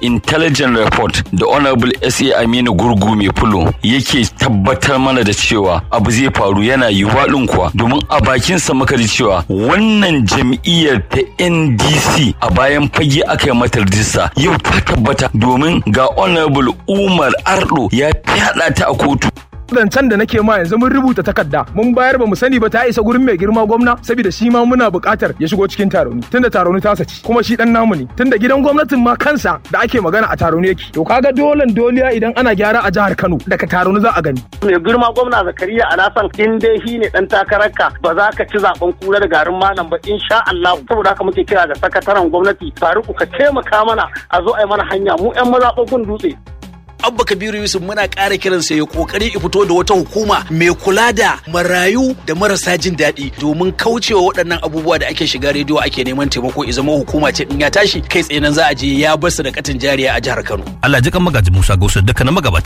intelligent report da honorable SA Aminu Gurgu mai fulo yake tabbatar mana da cewa abu zai faru yana yiwuwa din kuwa, domin a bakinsa muka ji cewa wannan jam'iyyar ta NDC a bayan fage aka yi mata rijista yau ta tabbata, domin ga honorable Umar Ardo ya fyaɗa ta a kotu. Zancen da nake ma yanzu mun rubuta takarda mun bayar, ba mu sani ba ta isa gurin mai girma gwamna, saboda shi ma muna buƙatar ya shigo cikin Tarauni tunda Tarauni ta saci kuma shi dan namu ne, tunda gidan gwamnatin ma kansa da ake magana a Tarauni yake. To kaga dolen doliya idan ana gyara a jihar Kano daga Tarauni za a gani. Mai girma gwamna Zakariya Alhassan in dai shi ne dan takararka ba za ka ci zaben kura da garin malam ba insha Allah. Saboda haka muke kira ga sakataren gwamnati Faruku ka taimaka mana a zo a yi mana hanya mu 'yan mazaɓin Dutse. Abba Kabiru Yusuf muna ƙara kiransa ya kokari ya fito da wata hukuma mai kula da marayu da marasa jin daɗi domin kaucewa waɗannan abubuwa da ake shiga rediyo ake neman taimako, ya zama hukuma ce in ya tashi kai tsaye nan za a je ya bar su da katin jariya a jihar Kano. Allah ji kan magaji Musa Gausu dukkanin magabata.